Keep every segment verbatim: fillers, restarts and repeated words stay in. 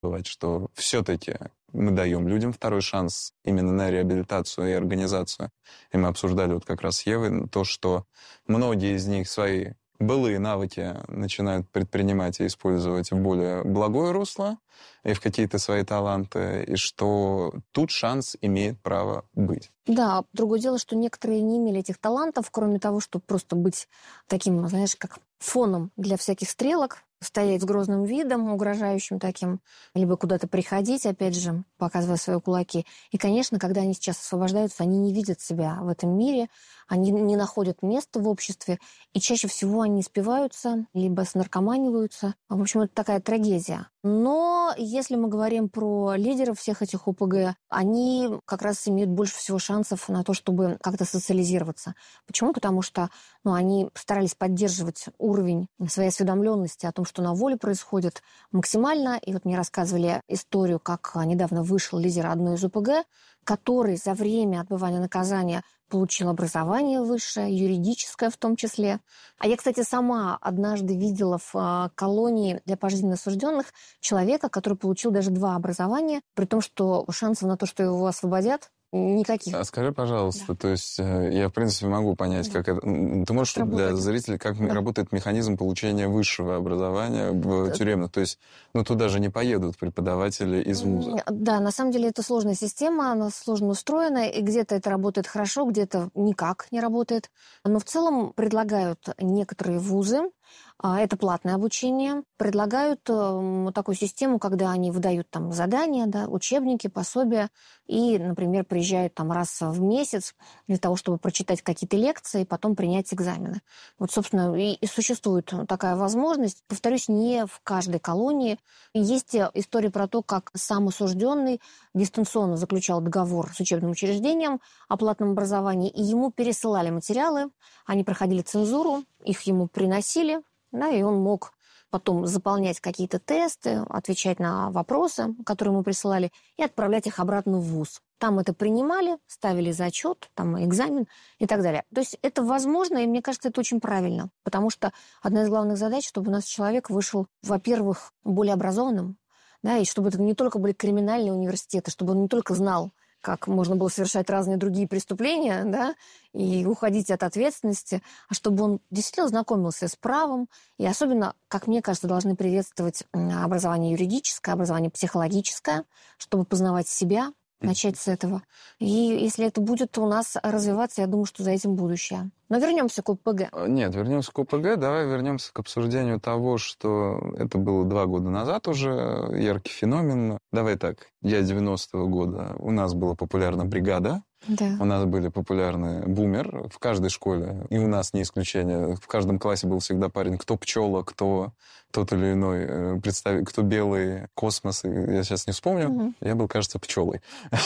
бывает, что все-таки мы даем людям второй шанс именно на реабилитацию и организацию. И мы обсуждали вот как раз с Евой то, что многие из них свои былые навыки начинают предпринимать и использовать в более благое русло и в какие-то свои таланты, и что тут шанс имеет право быть. Да, другое дело, что некоторые не имели этих талантов, кроме того, чтобы просто быть таким, знаешь, как фоном для всяких стрелок, стоять с грозным видом, угрожающим таким, либо куда-то приходить, опять же, показывая свои кулаки. И, конечно, когда они сейчас освобождаются, они не видят себя в этом мире, они не находят места в обществе, и чаще всего они спиваются, либо снаркоманиваются. В общем, это такая трагедия. Но если мы говорим про лидеров всех этих о пэ гэ, они как раз имеют больше всего шансов на то, чтобы как-то социализироваться. Почему? Потому что ну, они старались поддерживать уровень своей осведомленности о том, что на воле происходит максимально. И вот мне рассказывали историю, как недавно вышел лидер одной из о пэ гэ, который за время отбывания наказания получил образование высшее, юридическое в том числе. А я, кстати, сама однажды видела в колонии для пожизненно осужденных человека, который получил даже два образования, при том, что шансов на то, что его освободят, никаких. А скажи, пожалуйста, да. то есть я, в принципе, могу понять, да. как это... Ты можешь как для зрителей, как да. работает механизм получения высшего образования в да. тюремных? То есть, ну, туда же не поедут преподаватели из вуза. Да, на самом деле это сложная система, она сложно устроена, и где-то это работает хорошо, где-то никак не работает. Но в целом предлагают некоторые вузы, это платное обучение, предлагают такую систему, когда они выдают там задания, да, учебники, пособия, и, например, приезжают там раз в месяц для того, чтобы прочитать какие-то лекции и потом принять экзамены. Вот, собственно, и, и существует такая возможность. Повторюсь, не в каждой колонии. Есть история про то, как сам осужденный дистанционно заключал договор с учебным учреждением о платном образовании, и ему пересылали материалы, они проходили цензуру, их ему приносили, да, и он мог потом заполнять какие-то тесты, отвечать на вопросы, которые ему присылали, и отправлять их обратно в вуз. Там это принимали, ставили зачет, там экзамен и так далее. То есть это возможно, и мне кажется, это очень правильно, потому что одна из главных задач, чтобы у нас человек вышел, во-первых, более образованным, да, и чтобы это не только были криминальные университеты, чтобы он не только знал, как можно было совершать разные другие преступления, да, и уходить от ответственности, а чтобы он действительно знакомился с правом, и особенно, как мне кажется, должны приветствовать образование юридическое, образование психологическое, чтобы познавать себя, начать с этого. И если это будет у нас развиваться, я думаю, что за этим будущее. Но вернемся к о пэ гэ. Нет, вернемся к о пэ гэ. Давай вернемся к обсуждению того, что это было два года назад уже, яркий феномен. Давай так, я девяностого года, у нас была популярна бригада, да. у нас были популярны бумер в каждой школе, и у нас не исключение. В каждом классе был всегда парень, кто пчела, кто тот или иной, представитель, кто белый, космос, я сейчас не вспомню. Угу. Я был, кажется, пчелой.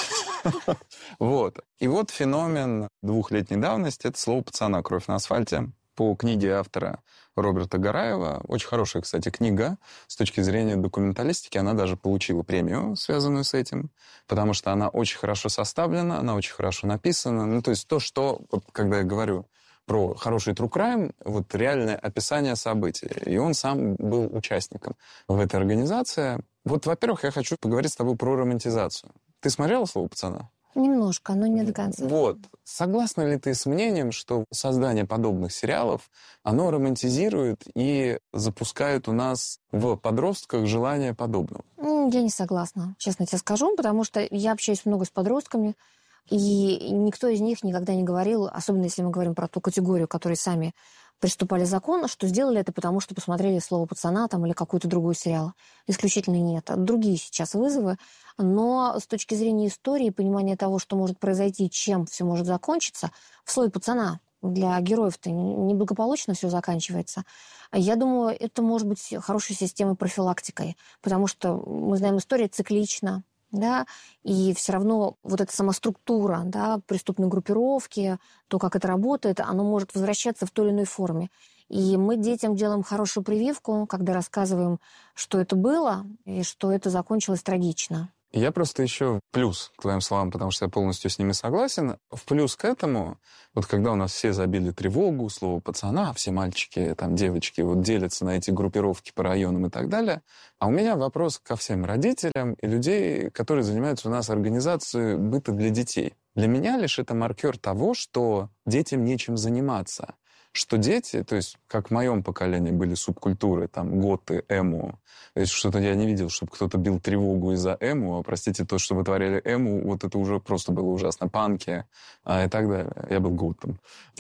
Вот. И вот феномен двухлетней давности – это слово «пацана. Кровь на асфальте». По книге автора Роберта Гараева. Очень хорошая, кстати, книга. С точки зрения документалистики она даже получила премию, связанную с этим, потому что она очень хорошо составлена, она очень хорошо написана. Ну, то есть то, что, вот, когда я говорю про хороший true crime, вот реальное описание событий. И он сам был участником в этой организации. Вот, во-первых, я хочу поговорить с тобой про романтизацию. Ты смотрела «Слово пацана»? Немножко, но не до конца. Вот. Согласна ли ты с мнением, что создание подобных сериалов, оно романтизирует и запускает у нас в подростках желание подобного? Я не согласна, честно тебе скажу, потому что я общаюсь много с подростками, и никто из них никогда не говорил, особенно если мы говорим про ту категорию, которые сами приступали к закону, что сделали это потому, что посмотрели «Слово пацана» там, или какой-то другой сериал. Исключительно нет. Другие сейчас вызовы. Но с точки зрения истории, понимания того, что может произойти, чем все может закончиться, в «Слове пацана» для героев-то неблагополучно все заканчивается. Я думаю, это может быть хорошей системой профилактикой, потому что, мы знаем, история циклична, да, и все равно вот эта сама структура, да, преступной группировки, то, как это работает, оно может возвращаться в той или иной форме. И мы детям делаем хорошую прививку, когда рассказываем, что это было, и что это закончилось трагично. Я просто еще плюс к твоим словам, потому что я полностью с ними согласен. В плюс к этому, вот когда у нас все забили тревогу, слово пацана, все мальчики, там, девочки вот делятся на эти группировки по районам и так далее. А у меня вопрос ко всем родителям и людей, которые занимаются у нас организацией быта для детей. Для меня лишь это маркер того, что детям нечем заниматься. Что дети, то есть, как в моем поколении были субкультуры, там, готы, эмо, то есть что-то я не видел, чтобы кто-то бил тревогу из-за эмо, а, простите, то, что вытворяли эмо, вот это уже просто было ужасно, панки а, и так далее. Я был готом.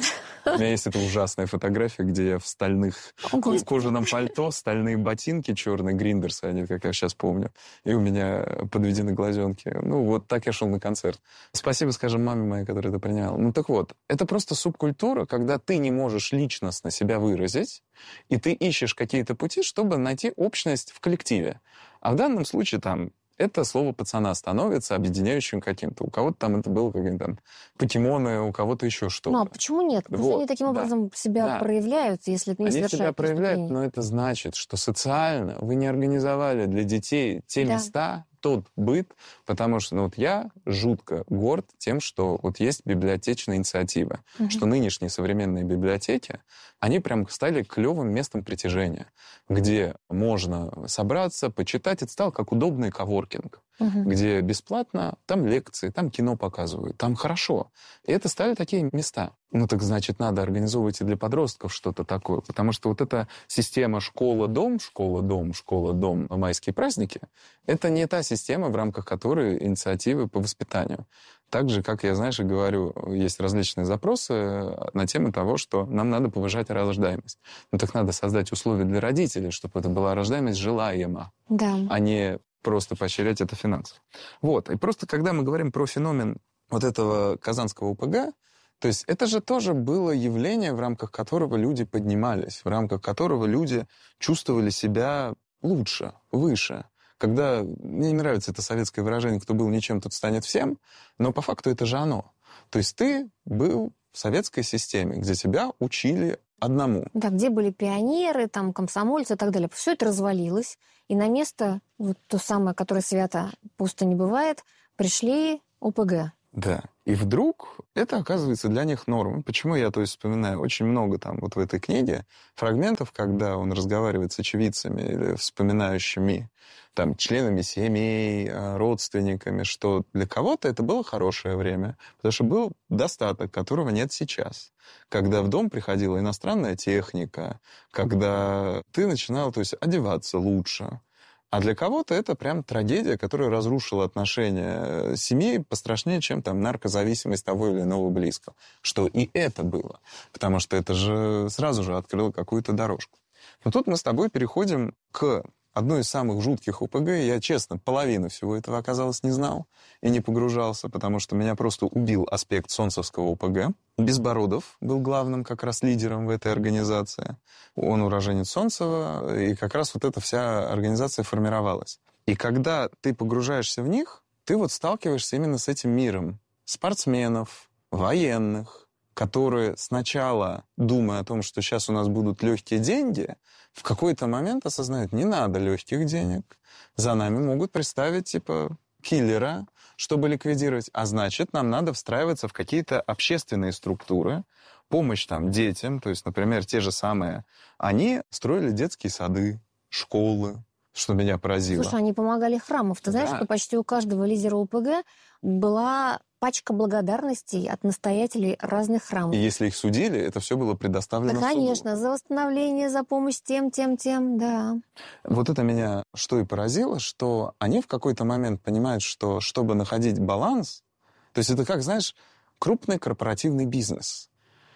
У меня есть эта ужасная фотография, где я в стальных кожаном пальто, стальные ботинки черные, гриндерсы, они, как я сейчас помню, и у меня подведены глазенки. Ну, вот так я шел на концерт. Спасибо, скажем, маме моей, которая это принимала. Ну, так вот, это просто субкультура, когда ты не можешь личностно себя выразить, и ты ищешь какие-то пути, чтобы найти общность в коллективе. А в данном случае там это слово пацана становится объединяющим каким-то. У кого-то там это было какие-то там покемоны, у кого-то еще что-то. Ну, а почему нет? Пусть вот, они таким да. образом себя да. проявляют, если это не Они совершают себя проявляют, преступление. но это значит, что социально вы не организовали для детей те Да. места, тот быт, потому что ну, вот я жутко горд тем, что вот есть библиотечная инициатива, Угу. что нынешние современные библиотеки, они прям стали клевым местом притяжения, где можно собраться, почитать. Это стало как удобный коворкинг, Угу. где бесплатно, там лекции, там кино показывают, там хорошо. И это стали такие места. Ну так значит, надо организовывать и для подростков что-то такое, потому что вот эта система школа-дом, школа-дом, школа-дом, майские праздники, это не та система, в рамках которой инициативы по воспитанию. Так же, как я, знаешь, и говорю, есть различные запросы на тему того, что нам надо повышать рождаемость. Ну так надо создать условия для родителей, чтобы это была рождаемость желаема, Да. а не просто поощрять это финансово. Вот. И просто когда мы говорим про феномен вот этого казанского ОПГ, то есть это же тоже было явление, в рамках которого люди поднимались, в рамках которого люди чувствовали себя лучше, выше. Когда, мне не нравится это советское выражение, кто был ничем, тот станет всем, но по факту это же оно. То есть ты был в советской системе, где тебя учили одному. Да, где были пионеры, там, комсомольцы и так далее. Все это развалилось, и на место, вот то самое, которое свято пусто не бывает, пришли ОПГ. Да. И вдруг это оказывается для них нормой. Почему я, то есть, вспоминаю очень много там вот в этой книге фрагментов, когда он разговаривает с очевидцами или вспоминающими там членами семей, родственниками, что для кого-то это было хорошее время, потому что был достаток, которого нет сейчас. Когда в дом приходила иностранная техника, когда ты начинал, то есть, одеваться лучше. А для кого-то это прям трагедия, которая разрушила отношения семьи пострашнее, чем там наркозависимость того или иного близкого. Что и это было. Потому что это же сразу же открыло какую-то дорожку. Но тут мы с тобой переходим к одной из самых жутких ОПГ. Я, честно, половину всего этого, оказалось, не знал и не погружался, потому что меня просто убил аспект солнцевского ОПГ. Безбородов был главным как раз лидером в этой организации. Он уроженец Солнцева, и как раз вот эта вся организация формировалась. И когда ты погружаешься в них, ты вот сталкиваешься именно с этим миром спортсменов, военных, которые сначала, думая о том, что сейчас у нас будут легкие деньги, в какой-то момент осознают, не надо легких денег. За нами могут представить, типа, киллера, чтобы ликвидировать. А значит, нам надо встраиваться в какие-то общественные структуры, помощь там детям, то есть, например, те же самые. Они строили детские сады, школы, что меня поразило. Слушай, они помогали храмам. Ты знаешь, Да. что почти у каждого лидера ОПГ была пачка благодарностей от настоятелей разных храмов. И если их судили, это все было предоставлено Да, суду. конечно, за восстановление, за помощь тем, тем, тем, да. Вот это меня что и поразило, что они в какой-то момент понимают, что чтобы находить баланс, то есть это как, знаешь, крупный корпоративный бизнес.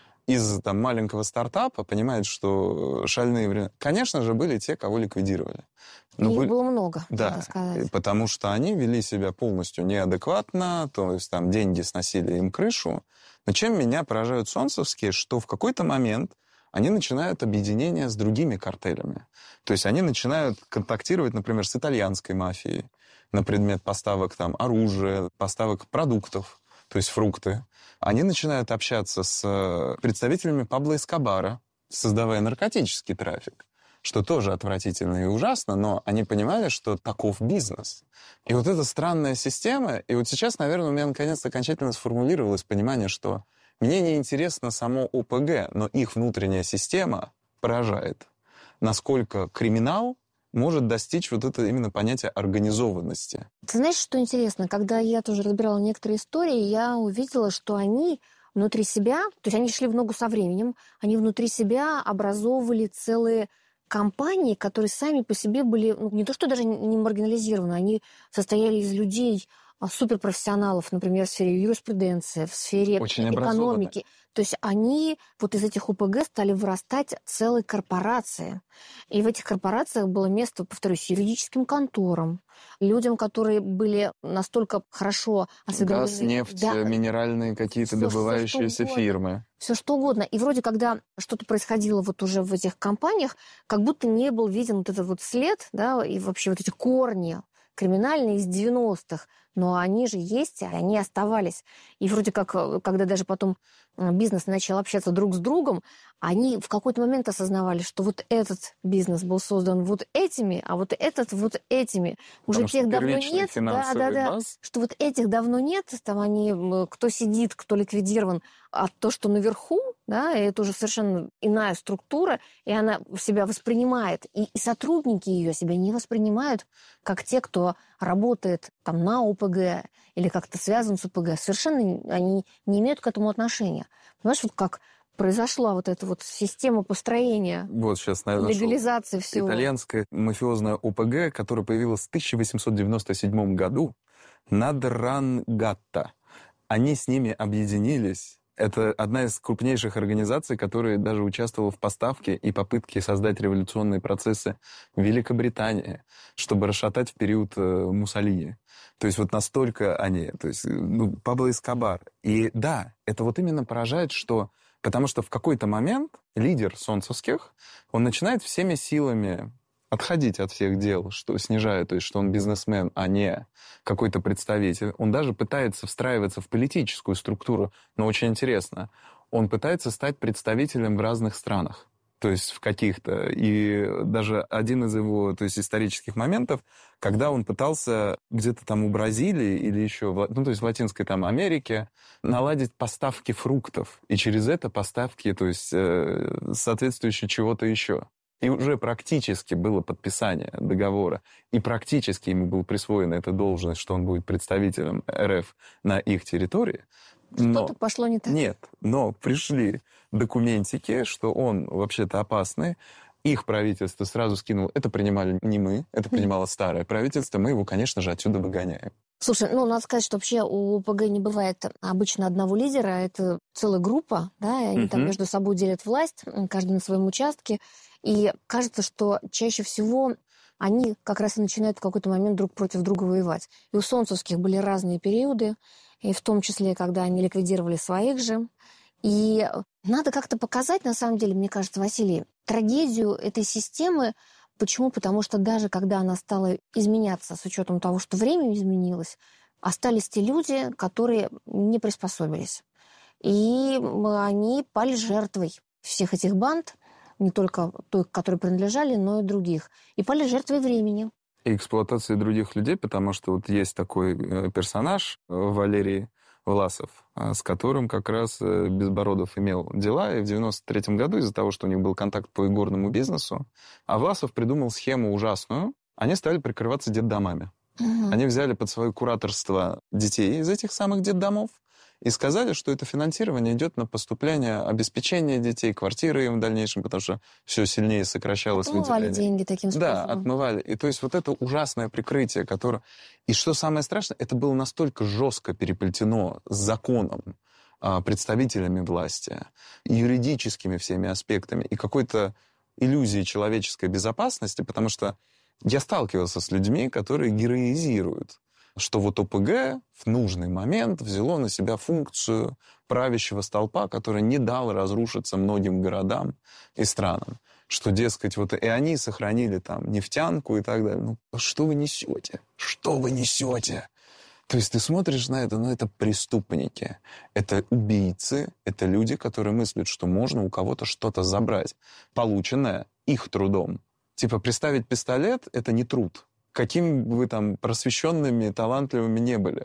Из там, маленького стартапа понимают, что шальные времена... Конечно же, были те, кого ликвидировали. Но Их были... было много, Да, надо сказать. потому что они вели себя полностью неадекватно, то есть там деньги сносили им крышу. Но чем меня поражают солнцевские, что в какой-то момент они начинают объединение с другими картелями. То есть они начинают контактировать, например, с итальянской мафией на предмет поставок там, оружия, поставок продуктов, то есть фрукты. Они начинают общаться с представителями Пабло Эскобара, создавая наркотический трафик. что тоже отвратительно и ужасно, но они понимали, что таков бизнес. И вот эта странная система, и вот сейчас, наверное, у меня наконец-то окончательно сформулировалось понимание, что мне не интересно само ОПГ, но их внутренняя система поражает, насколько криминал может достичь вот это именно понятие организованности. Ты знаешь, что интересно? Когда я тоже разбирала некоторые истории, я увидела, что они внутри себя, то есть они шли в ногу со временем, они внутри себя образовывали целые компании, которые сами по себе были, ну, не то что даже не маргинализированы, они состояли из людей, суперпрофессионалов, например, в сфере юриспруденции, в сфере Очень экономики. То есть они вот из этих ОПГ стали вырастать целые корпорации. И в этих корпорациях было место, повторюсь, юридическим конторам, людям, которые были настолько хорошо осведомлены. Газ, нефть, да, минеральные какие-то все, добывающиеся все, фирмы. Все что угодно. И вроде когда что-то происходило вот уже в этих компаниях, как будто не был виден вот этот вот след, да, и вообще вот эти корни криминальные из девяностых, но они же есть, и они оставались. И вроде как, когда даже потом бизнес начал общаться друг с другом, они в какой-то момент осознавали, что вот этот бизнес был создан вот этими, а вот этот вот этими. Уже Потому тех давно нет. Да, да, да, баз. Что вот этих давно нет. Там они, кто сидит, кто ликвидирован. А то, что наверху, да, это уже совершенно иная структура, и она себя воспринимает. И, и сотрудники ее себя не воспринимают как те, кто работает там на ОПГ или как-то связан с ОПГ. Совершенно они не имеют к этому отношения. Понимаешь, вот как произошла вот эта вот система построения, вот сейчас, наверное, легализации всего. Итальянская мафиозная ОПГ, которая появилась в тысяча восемьсот девяносто седьмом году, Надранgheta. Они с ними объединились. Это одна из крупнейших организаций, которая даже участвовала в поставке и попытке создать революционные процессы в Великобритании, чтобы расшатать в период э, Муссолини. То есть вот настолько они, то есть ну, Пабло Эскобар. И да, это вот именно поражает, что... Потому что в какой-то момент лидер солнцевских, он начинает всеми силами отходить от всех дел, что снижая, то есть что он бизнесмен, а не какой-то представитель. Он даже пытается встраиваться в политическую структуру, но очень интересно, он пытается стать представителем в разных странах, то есть в каких-то. И даже один из его, то есть исторических моментов, когда он пытался где-то там у Бразилии или еще, ну то есть в Латинской там Америке, наладить поставки фруктов, и через это поставки, то есть э, соответствующие чего-то еще. И уже практически было подписание договора, и практически ему была присвоена эта должность, что он будет представителем РФ на их территории. Но... Что-то пошло не так. Нет, но пришли документики, что он вообще-то опасный. Их правительство сразу скинуло. Это принимали не мы, это принимало старое правительство. Мы его, конечно же, отсюда выгоняем. Слушай, ну, надо сказать, что вообще у ОПГ не бывает обычно одного лидера, это целая группа, да, и они uh-huh. там между собой делят власть, каждый на своем участке, и кажется, что чаще всего они как раз и начинают в какой-то момент друг против друга воевать. И у солнцевских были разные периоды, и в том числе, когда они ликвидировали своих же. И надо как-то показать, на самом деле, мне кажется, Василий, трагедию этой системы. Почему? Потому что даже когда она стала изменяться с учетом того, что время изменилось, остались те люди, которые не приспособились. И они пали жертвой всех этих банд, не только той, которые принадлежали, но и других. И пали жертвой времени. И эксплуатации других людей, потому что вот есть такой персонаж Валерий Власов, с которым как раз Безбородов имел дела, и в девяносто третьем году из-за того, что у них был контакт по игорному бизнесу, а Власов придумал схему ужасную, они стали прикрываться детдомами. Угу. Они взяли под свое кураторство детей из этих самых детдомов и сказали, что это финансирование идет на поступление, обеспечение детей, квартиры им в дальнейшем, потому что все сильнее сокращалось отмывали выделение. деньги таким способом. Да, отмывали. И то есть вот это ужасное прикрытие, которое... И что самое страшное, это было настолько жестко переплетено с законом, представителями власти, юридическими всеми аспектами и какой-то иллюзией человеческой безопасности, потому что я сталкивался с людьми, которые героизируют, что вот ОПГ в нужный момент взяло на себя функцию правящего столпа, который не дал разрушиться многим городам и странам. Что, дескать, вот и они сохранили там нефтянку и так далее. Ну, что вы несете? Что вы несете? То есть ты смотришь на это, ну, это преступники, это убийцы, это люди, которые мыслят, что можно у кого-то что-то забрать, полученное их трудом. Типа, приставить пистолет — это не труд. Каким бы вы там просвещенными, талантливыми не были.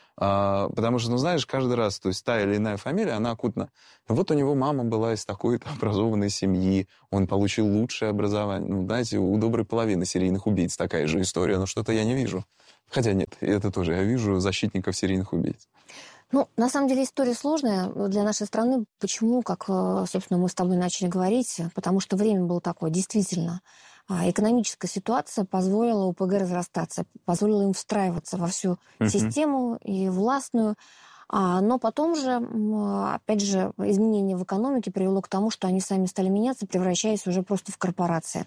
А, потому что, ну, знаешь, каждый раз, то есть та или иная фамилия, она окутана. Вот у него мама была из такой-то образованной семьи, он получил лучшее образование. Ну, знаете, у доброй половины серийных убийц такая же история, но что-то я не вижу. Хотя нет, это тоже я вижу защитников серийных убийц. Ну, на самом деле история сложная для нашей страны. Почему? Как, собственно, мы с тобой начали говорить. Потому что время было такое, действительно. Экономическая ситуация позволила ОПГ разрастаться, позволила им встраиваться во всю uh-huh. систему и властную. Но потом же, опять же, изменение в экономике привело к тому, что они сами стали меняться, превращаясь уже просто в корпорации.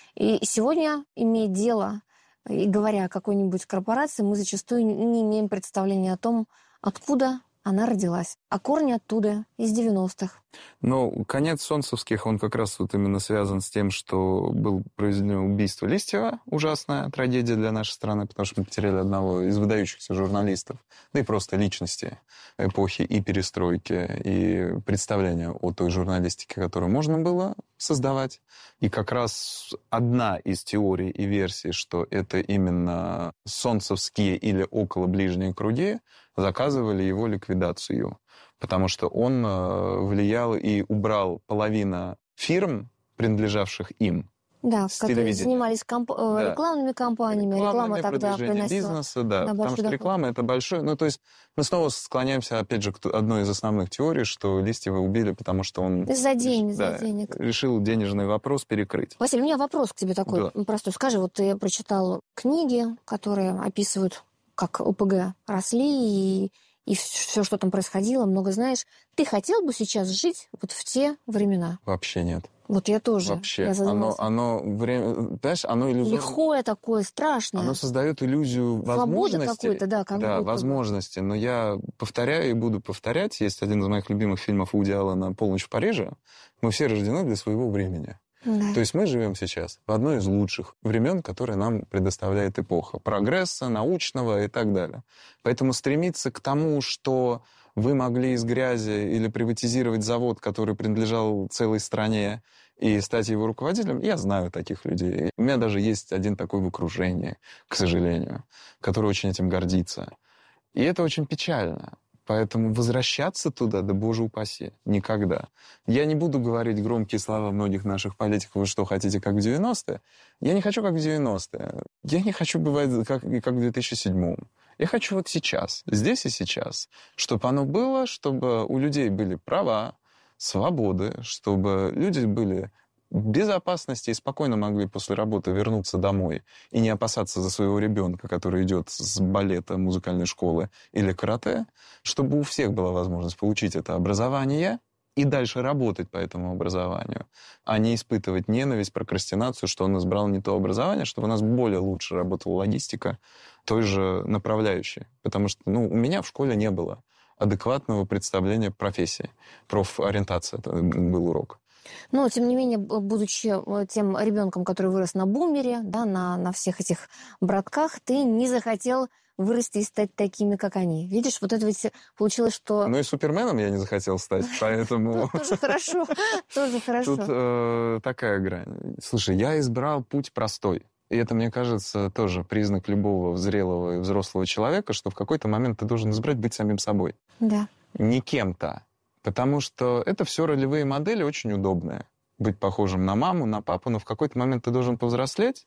И сегодня, имея дело и говоря о какой-нибудь корпорации, мы зачастую не имеем представления о том, откуда она родилась. А корни оттуда, из девяностых. Ну, конец солнцевских, он как раз вот именно связан с тем, что было произведено убийство Листьева, ужасная трагедия для нашей страны, потому что мы потеряли одного из выдающихся журналистов, да и просто личности эпохи и перестройки, и представления о той журналистике, которую можно было создавать. И как раз одна из теорий и версий, что это именно солнцевские или около ближние круги, заказывали его ликвидацию, потому что он влиял и убрал половину фирм, принадлежавших им. Да, которые занимались комп... да. рекламными кампаниями. Рекламными, реклама тогда приносила бизнеса, да, да, потому что доход. Реклама — это большой... Ну, то есть мы снова склоняемся, опять же, к одной из основных теорий, что Листьева убили, потому что он... За день, да, за денег. решил денежный вопрос перекрыть. Василий, у меня вопрос к тебе такой да. простой. Скажи, вот ты прочитал книги, которые описывают, как ОПГ росли и... и все, что там происходило, много знаешь. Ты хотел бы сейчас жить вот в те времена? Вообще нет. Вот я тоже. Вообще. Я оно, оно, время, понимаешь, оно иллюзорно. Лихое такое, страшное. Оно создает иллюзию возможности. Свобода какой-то, да, как Да, будто возможности. Но я повторяю и буду повторять. Есть один из моих любимых фильмов Вуди Аллена «Полночь в Париже». Мы все рождены для своего времени. Да. То есть мы живем сейчас в одной из лучших времен, которые нам предоставляет эпоха прогресса, научного и так далее. Поэтому стремиться к тому, что вы могли из грязи или приватизировать завод, который принадлежал целой стране, и стать его руководителем, я знаю таких людей. У меня даже есть один такой в окружении, к сожалению, который очень этим гордится. И это очень печально. Поэтому возвращаться туда, да боже упаси, никогда. Я не буду говорить громкие слова многих наших политиков, вы что, хотите как в девяностые? Я не хочу как в девяностые. Я не хочу бывать как, как в две тысячи седьмом. Я хочу вот сейчас, здесь и сейчас. Чтобы оно было, чтобы у людей были права, свободы, чтобы люди были в безопасности и спокойно могли после работы вернуться домой и не опасаться за своего ребенка, который идет с балета, музыкальной школы или карате, чтобы у всех была возможность получить это образование и дальше работать по этому образованию, а не испытывать ненависть, прокрастинацию, что он избрал не то образование, чтобы у нас более лучше работала логистика той же направляющей. Потому что ну, у меня в школе не было адекватного представления профессии. Профориентация это был урок. Но, тем не менее, будучи тем ребенком, который вырос на бумере, да, на, на всех этих братках, ты не захотел вырасти и стать такими, как они. Видишь, вот это ведь получилось, что... Ну и Суперменом я не захотел стать, поэтому... Тоже хорошо, тоже хорошо. Тут такая грань. Слушай, я избрал путь простой. И это, мне кажется, тоже признак любого зрелого и взрослого человека, что в какой-то момент ты должен избрать быть самим собой. Да. Не кем-то. Потому что это все ролевые модели очень удобные. Быть похожим на маму, на папу, но в какой-то момент ты должен повзрослеть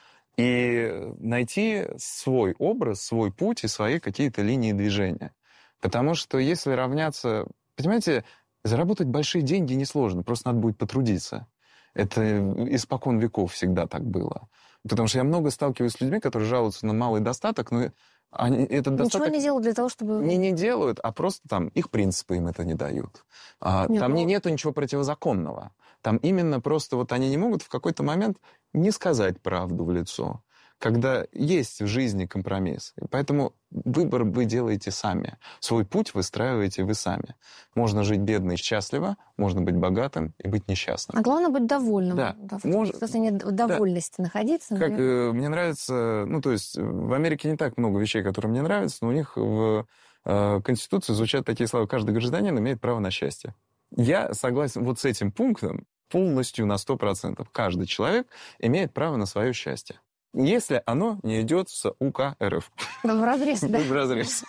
и найти свой образ, свой путь и свои какие-то линии движения. Потому что если равняться... Понимаете, заработать большие деньги несложно, просто надо будет потрудиться. Это испокон веков всегда так было. Потому что я много сталкиваюсь с людьми, которые жалуются на малый достаток, но они этот Ничего достаток... не делают для того, чтобы... Не, не делают, а просто там их принципы им это не дают. А, Нет, там ну... не, нету ничего противозаконного. Там именно просто вот они не могут в какой-то момент не сказать правду в лицо, когда есть в жизни компромисс. И поэтому выбор вы делаете сами. Свой путь выстраиваете вы сами. Можно жить бедно и счастливо, можно быть богатым и быть несчастным. А главное быть довольным. Да. Да, в Мож... состоянии довольности да. находиться. Как, э, мне нравится... Ну, то есть в Америке не так много вещей, которые мне нравятся, но у них в э, Конституции звучат такие слова. Каждый гражданин имеет право на счастье. Я согласен вот с этим пунктом, полностью на сто процентов. Каждый человек имеет право на свое счастье. Если оно не идет с УК РФ. Вразрез, да. Вразрез.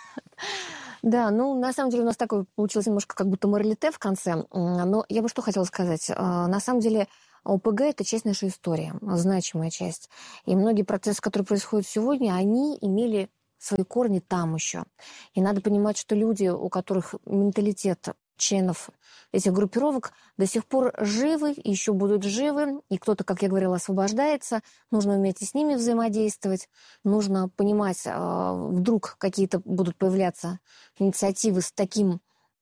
Да, ну, на самом деле у нас такое получилось немножко как будто моралите в конце. Но я бы что хотела сказать. На самом деле ОПГ – это часть нашей истории, значимая часть. И многие процессы, которые происходят сегодня, они имели свои корни там еще. И надо понимать, что люди, у которых менталитет членов этих группировок до сих пор живы, и еще будут живы, и кто-то, как я говорила, освобождается, нужно уметь и с ними взаимодействовать, нужно понимать, вдруг какие-то будут появляться инициативы с таким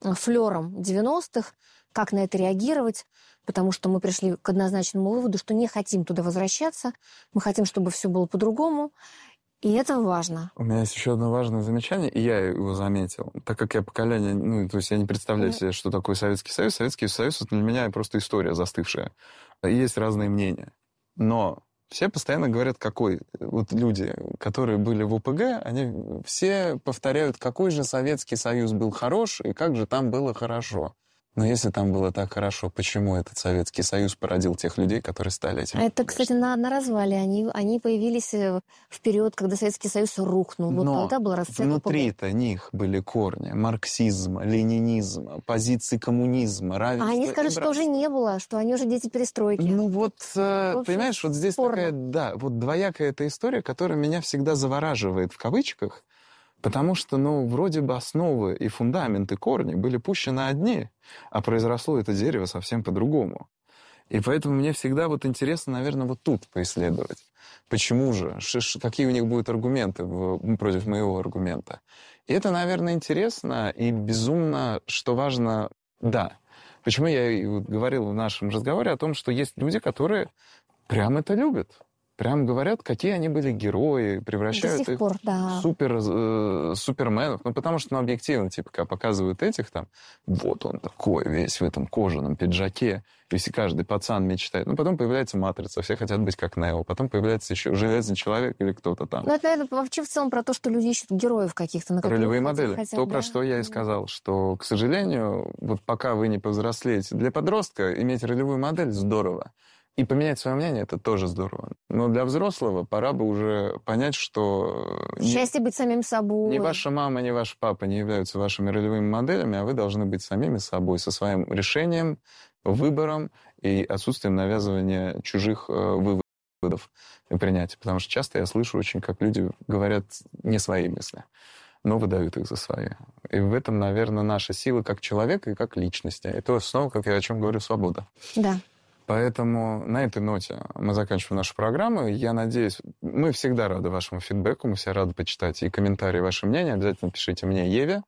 флером девяностых, как на это реагировать, потому что мы пришли к однозначному выводу, что не хотим туда возвращаться, мы хотим, чтобы все было по-другому, и это важно. У меня есть еще одно важное замечание, и я его заметил. Так как я поколение, ну, то есть я не представляю себе, что такое Советский Союз. Советский Союз — это для меня просто история застывшая. Есть разные мнения. Но все постоянно говорят, какой... Вот люди, которые были в ОПГ, они все повторяют, какой же Советский Союз был хорош, и как же там было хорошо. Но если там было так хорошо, почему этот Советский Союз породил тех людей, которые стали этим? Это, кстати, на, на развале. Они, они появились в период, когда Советский Союз рухнул. Вот Но тогда был расцвет внутри-то них были корни марксизма, ленинизма, позиции коммунизма, равенства. А они скажут, что уже не было, что они уже дети перестройки. Ну вот, общем, понимаешь, вот здесь спорно. Такая, да, вот двоякая эта история, которая меня всегда завораживает в кавычках, потому что, ну, вроде бы основы и фундаменты, корни были пущены одни, а произросло это дерево совсем по-другому. И поэтому мне всегда вот интересно, наверное, вот тут поисследовать. Почему же? Ш- какие у них будут аргументы в, против моего аргумента? И это, наверное, интересно и безумно, что важно, да. Почему я и вот говорил в нашем разговоре о том, что есть люди, которые прям это любят. Прям говорят, какие они были герои, превращают их пор, да. в супер, э, суперменов. Ну, потому что, ну, объективно, типа, когда показывают этих там, вот он такой весь в этом кожаном пиджаке, если каждый пацан мечтает. Ну, потом появляется «Матрица», все хотят быть как Нео, потом появляется еще «Железный человек» или кто-то там. Ну, это, наверное, вообще в целом про то, что люди ищут героев каких-то. На ролевые модели. Хотят, то, да? про что я и сказал, что, к сожалению, вот пока вы не повзрослеете, для подростка иметь ролевую модель здорово. И поменять свое мнение — это тоже здорово. Но для взрослого пора бы уже понять, что... Счастье быть самим собой. Ни ваша мама, ни ваш папа не являются вашими ролевыми моделями, а вы должны быть самими собой, со своим решением, выбором и отсутствием навязывания чужих э, выводов и принятия. Потому что часто я слышу очень, как люди говорят не свои мысли, но выдают их за свои. И в этом, наверное, наша сила как человека и как личности. Это снова, как я о чем говорю, свобода. Да. Поэтому на этой ноте мы заканчиваем нашу программу. Я надеюсь, мы всегда рады вашему фидбэку, мы все рады почитать и комментарии, ваше мнение. Обязательно пишите мне, Еве.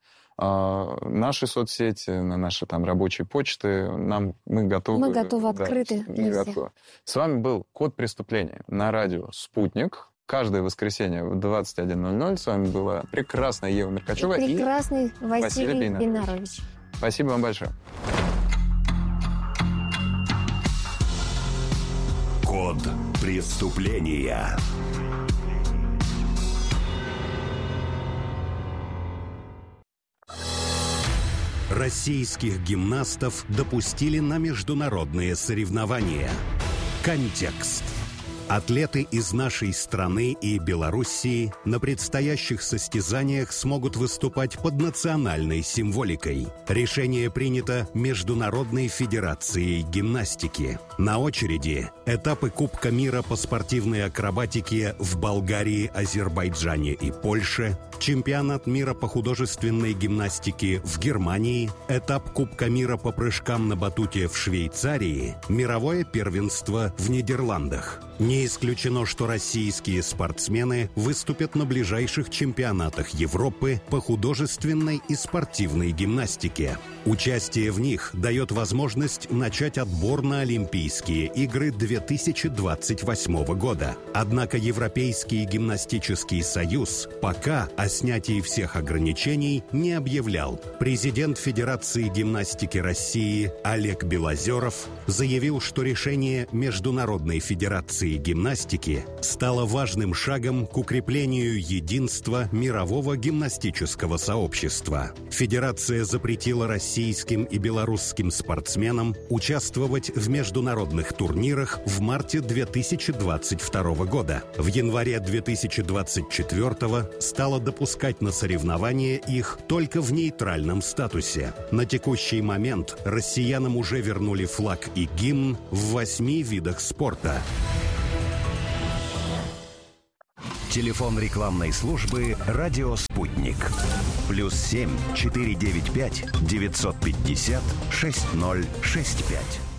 А, наши соцсети, на наши там рабочие почты. Нам, мы готовы... Мы готовы, да, открыты. Мы готовы. С вами был «Код преступления» на радио «Спутник». Каждое воскресенье в двадцать один ноль ноль. С вами была прекрасная Ева Меркачева и прекрасный и Василий Бенарович. Спасибо вам большое. Код преступления. Российских гимнастов допустили на международные соревнования. Контекст. Атлеты из нашей страны и Белоруссии на предстоящих состязаниях смогут выступать под национальной символикой. Решение принято Международной федерацией гимнастики. На очереди этапы Кубка мира по спортивной акробатике в Болгарии, Азербайджане и Польше, чемпионат мира по художественной гимнастике в Германии, этап Кубка мира по прыжкам на батуте в Швейцарии, мировое первенство в Нидерландах. Не исключено, что российские спортсмены выступят на ближайших чемпионатах Европы по художественной и спортивной гимнастике. Участие в них дает возможность начать отбор на Олимпийские игры две тысячи двадцать восьмого года. Однако Европейский гимнастический союз пока о снятии всех ограничений не объявлял. Президент Федерации гимнастики России Олег Белозеров заявил, что решение Международной Федерации гимнастики стало важным шагом к укреплению единства мирового гимнастического сообщества. Федерация запретила российским и белорусским спортсменам участвовать в международных турнирах в марте две тысячи двадцать второго года. В январе две тысячи двадцать четвёртого стала допускать на соревнования их только в нейтральном статусе. На текущий момент россиянам уже вернули флаг и гимн в восьми видах спорта. Телефон рекламной службы «Радио Спутник». Плюс семь четыре девять пять девятьсот пятьдесят шесть ноль шесть пять.